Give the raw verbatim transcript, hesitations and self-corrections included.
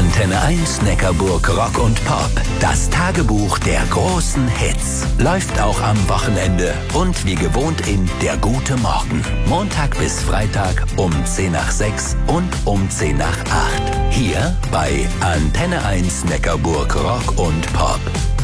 Antenne eins Neckarburg Rock und Pop. Das Tagebuch der großen Hits. Läuft auch am Wochenende und wie gewohnt in Der gute Morgen. Montag bis Freitag um zehn nach sechs und um zehn nach acht. Hier bei Antenne eins Neckarburg Rock und Pop.